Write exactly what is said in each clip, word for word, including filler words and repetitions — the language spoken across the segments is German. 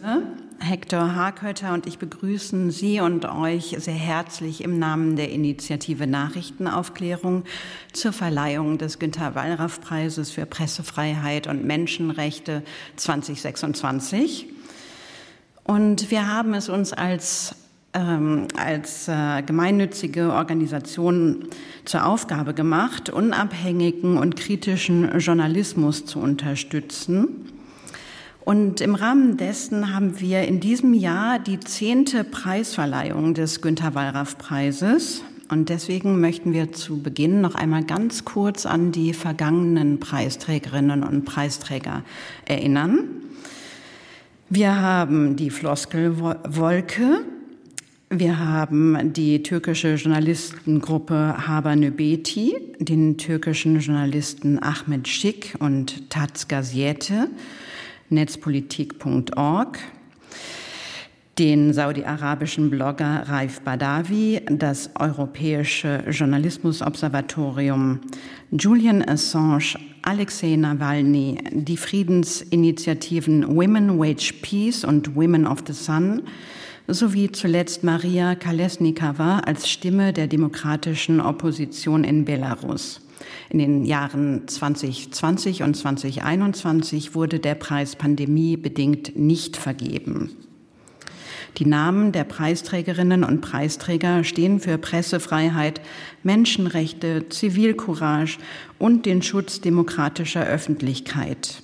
Hector Harkötter und ich begrüßen Sie und euch sehr herzlich im Namen der Initiative Nachrichtenaufklärung zur Verleihung des Günter-Wallraff-Preises für Pressefreiheit und Menschenrechte zwanzig sechsundzwanzig. Und wir haben es uns als, ähm, als äh, gemeinnützige Organisation zur Aufgabe gemacht, unabhängigen und kritischen Journalismus zu unterstützen. Und im Rahmen dessen haben wir in diesem Jahr die zehnte Preisverleihung des Günter-Wallraff-Preises. Und deswegen möchten wir zu Beginn noch einmal ganz kurz an die vergangenen Preisträgerinnen und Preisträger erinnern. Wir haben die Floskelwolke, wir haben die türkische Journalistengruppe Haber Nöbeti, den türkischen Journalisten Ahmet Schick und Taz Gaziete, netzpolitik punkt org, den saudi-arabischen Blogger Raif Badawi, das Europäische Journalismusobservatorium, Julian Assange, Alexei Nawalny, die Friedensinitiativen Women Wage Peace und Women of the Sun sowie zuletzt Maria Kolesnikova als Stimme der demokratischen Opposition in Belarus. In den Jahren zwanzig zwanzig und zwanzig einundzwanzig wurde der Preis pandemiebedingt nicht vergeben. Die Namen der Preisträgerinnen und Preisträger stehen für Pressefreiheit, Menschenrechte, Zivilcourage und den Schutz demokratischer Öffentlichkeit.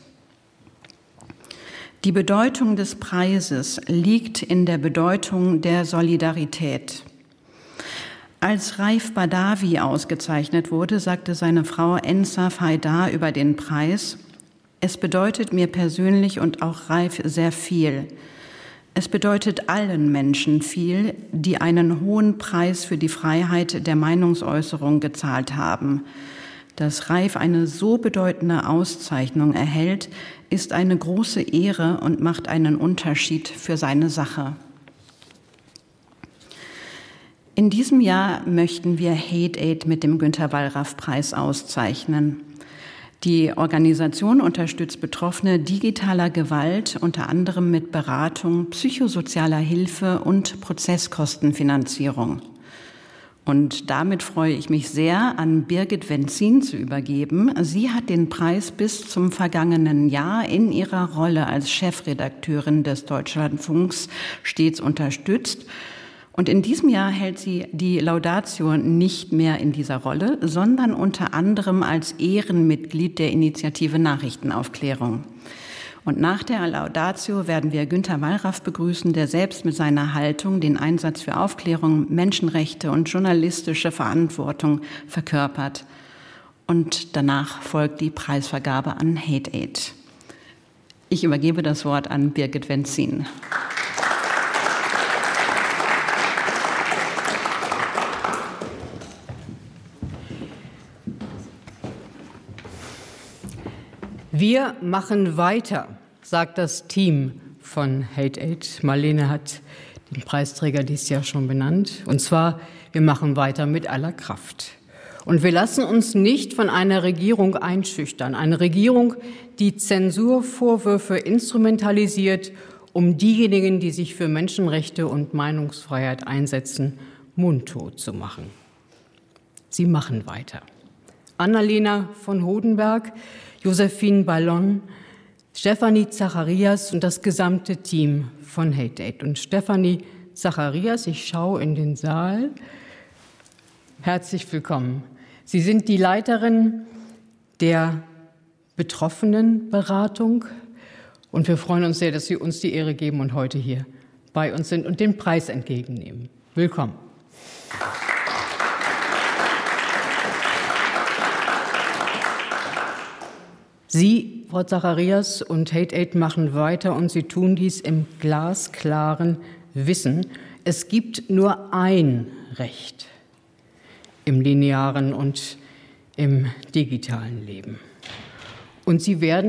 Die Bedeutung des Preises liegt in der Bedeutung der Solidarität. Als Raif Badawi ausgezeichnet wurde, sagte seine Frau Ensaf Haidar über den Preis: Es bedeutet mir persönlich und auch Raif sehr viel. Es bedeutet allen Menschen viel, die einen hohen Preis für die Freiheit der Meinungsäußerung gezahlt haben. Dass Raif eine so bedeutende Auszeichnung erhält, ist eine große Ehre und macht einen Unterschied für seine Sache. In diesem Jahr möchten wir Hate Aid mit dem Günter-Wallraff-Preis auszeichnen. Die Organisation unterstützt Betroffene digitaler Gewalt, unter anderem mit Beratung, psychosozialer Hilfe und Prozesskostenfinanzierung. Und damit freue ich mich sehr, an Birgit Wenzin zu übergeben. Sie hat den Preis bis zum vergangenen Jahr in ihrer Rolle als Chefredakteurin des Deutschlandfunks stets unterstützt. Und in diesem Jahr hält sie die Laudatio nicht mehr in dieser Rolle, sondern unter anderem als Ehrenmitglied der Initiative Nachrichtenaufklärung. Und nach der Laudatio werden wir Günter Wallraff begrüßen, der selbst mit seiner Haltung den Einsatz für Aufklärung, Menschenrechte und journalistische Verantwortung verkörpert. Und danach folgt die Preisvergabe an Hate Aid. Ich übergebe das Wort an Birgit Wenzin. Wir machen weiter, sagt das Team von Hate Aid. Marlene hat den Preisträger dieses Jahr schon benannt. Und zwar, wir machen weiter mit aller Kraft. Und wir lassen uns nicht von einer Regierung einschüchtern. Eine Regierung, die Zensurvorwürfe instrumentalisiert, um diejenigen, die sich für Menschenrechte und Meinungsfreiheit einsetzen, mundtot zu machen. Sie machen weiter. Annalena von Hodenberg, Josephine Ballon, Stefanie Zacharias und das gesamte Team von Hate Aid. Und Stefanie Zacharias, ich schaue in den Saal. Herzlich willkommen. Sie sind die Leiterin der Betroffenenberatung und wir freuen uns sehr, dass Sie uns die Ehre geben und heute hier bei uns sind und den Preis entgegennehmen. Willkommen. Sie, Frau Zacharias, und Hate Aid machen weiter und Sie tun dies im glasklaren Wissen, es gibt nur ein Recht im linearen und im digitalen Leben. Und Sie werden